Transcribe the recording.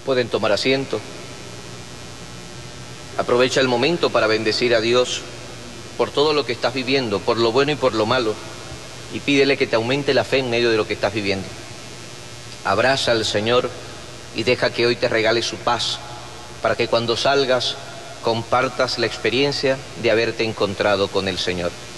Pueden tomar asiento. Aprovecha el momento para bendecir a Dios por todo lo que estás viviendo, por lo bueno y por lo malo, y pídele que te aumente la fe en medio de lo que estás viviendo. Abraza al Señor y deja que hoy te regale su paz, para que cuando salgas compartas la experiencia de haberte encontrado con el Señor.